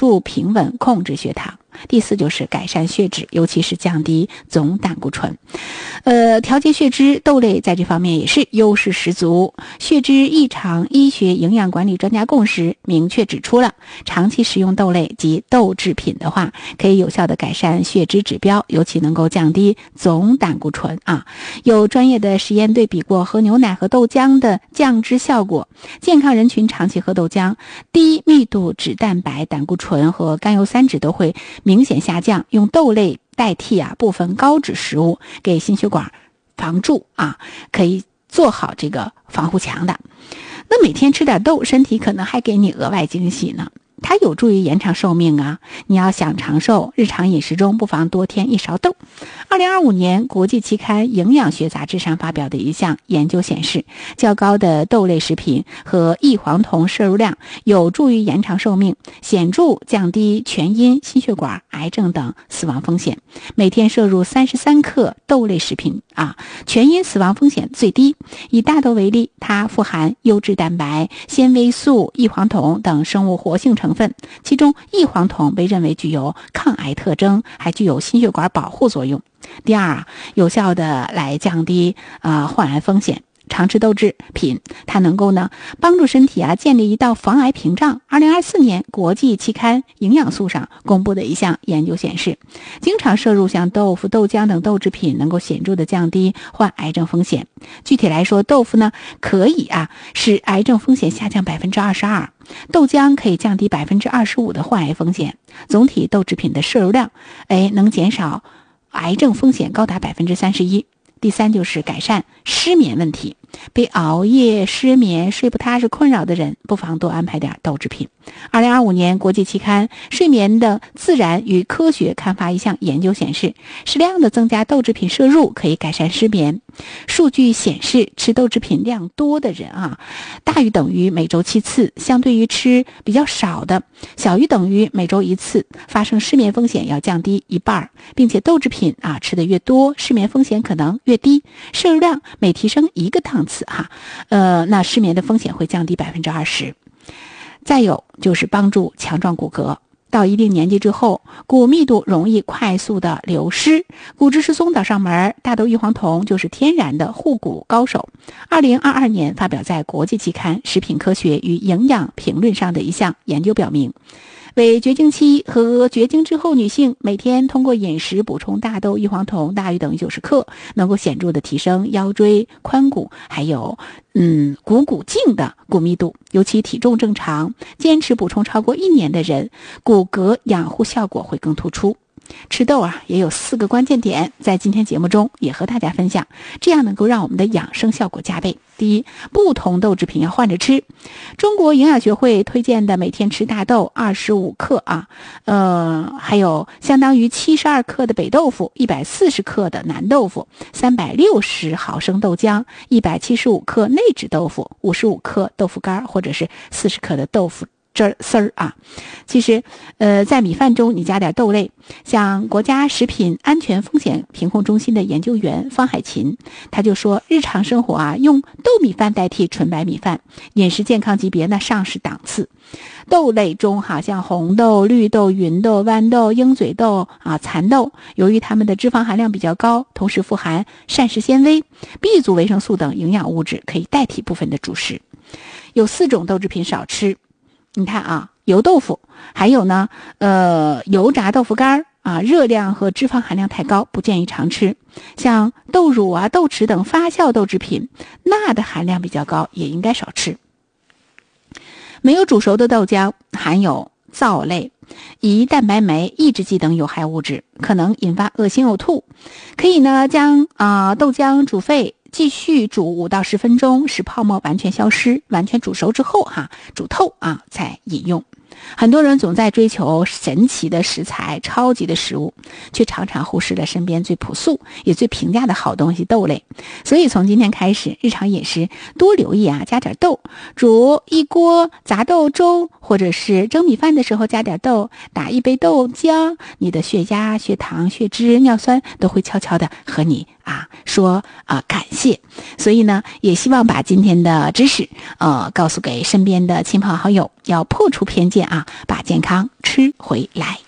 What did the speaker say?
助平稳控制血糖。第4就是改善血脂，尤其是降低总胆固醇。调节血脂，豆类在这方面也是优势十足。血脂异常医学营养管理专家共识明确指出了，长期食用豆类及豆制品的话，可以有效的改善血脂指标，尤其能够降低总胆固醇啊。有专业的实验对比过喝牛奶和豆浆的降脂效果，健康人群长期喝豆浆，低密度脂蛋白、胆固醇和甘油三酯都会明显下降。用豆类代替部分高脂食物，给心血管防蛀可以做好这个防护墙的。那每天吃点豆，身体可能还给你额外惊喜呢。它有助于延长寿命啊！你要想长寿，日常饮食中不妨多添一勺豆。2025年国际期刊《营养学杂志》上发表的一项研究显示，较高的豆类食品和异黄酮摄入量有助于延长寿命，显著降低全因心血管癌症等死亡风险。每天摄入33克豆类食品全因死亡风险最低。以大豆为例，它富含优质蛋白、纤维素、异黄酮等生物活性成分，其中异黄酮被认为具有抗癌特征，还具有心血管保护作用。第二有效的来降低患癌风险。常吃豆制品，它能够帮助身体建立一道防癌屏障。2024年国际期刊营养素上公布的一项研究显示，经常摄入像豆腐、豆浆等豆制品能够显著的降低患癌症风险。具体来说，豆腐可以使癌症风险下降 22%， 豆浆可以降低 25% 的患癌风险。总体豆制品的摄入量能减少癌症风险高达 31%。第3就是改善失眠问题。被熬夜、失眠、睡不踏实困扰的人，不妨多安排点豆制品。2025年国际期刊《睡眠的自然与科学》刊发一项研究显示，适量的增加豆制品摄入可以改善失眠。数据显示，吃豆制品量多的人大于等于每周7次，相对于吃比较少的小于等于每周1次，发生失眠风险要降低一半，并且豆制品吃的越多，失眠风险可能越低。摄入量每提升1个档次那失眠的风险会降低 20%。 再有就是帮助强壮骨骼。到一定年纪之后，骨密度容易快速的流失，骨质疏松找上门，大豆异黄酮就是天然的护骨高手。2022年发表在国际期刊《食品科学与营养评论》上的一项研究表明，为绝经期和绝经之后女性每天通过饮食补充大豆异黄酮大于等于90克，能够显著的提升腰椎、髋骨还有股颈的骨密度。尤其体重正常，坚持补充超过1年的人，骨骼养护效果会更突出。吃豆也有4个关键点，在今天节目中也和大家分享，这样能够让我们的养生效果加倍。第一，不同豆制品要换着吃。中国营养学会推荐的每天吃大豆25克还有相当于72克的北豆腐、140克的南豆腐、360毫升豆浆、175克内酯豆腐、55克豆腐干或者是40克的豆腐丝儿其实在米饭中你加点豆类。像国家食品安全风险评控中心的研究员方海琴，他就说，日常生活用豆米饭代替纯白米饭，饮食健康级别上市档次。豆类中像红豆、绿豆、芸豆、豌豆、鹰嘴豆蚕豆，由于它们的脂肪含量比较高，同时富含膳食纤维、B 族维生素等营养物质，可以代替部分的主食。有4种豆制品少吃，你看油豆腐，还有油炸豆腐干热量和脂肪含量太高，不建议常吃。像豆乳豆豉等发酵豆制品，钠的含量比较高，也应该少吃。没有煮熟的豆浆含有皂类、胰蛋白酶抑制剂等有害物质，可能引发恶心呕吐。可以将豆浆煮沸，继续煮5到10分钟，使泡沫完全消失，完全煮熟之后煮透再饮用。很多人总在追求神奇的食材、超级的食物，却常常忽视了身边最朴素也最平价的好东西豆类。所以从今天开始，日常饮食多留意加点豆，煮一锅杂豆粥，或者是蒸米饭的时候加点豆，打一杯豆浆，你的血压、血糖、血脂、尿酸都会悄悄的和你说感谢。所以呢，也希望把今天的知识告诉给身边的亲朋好友，要破除偏见把健康吃回来。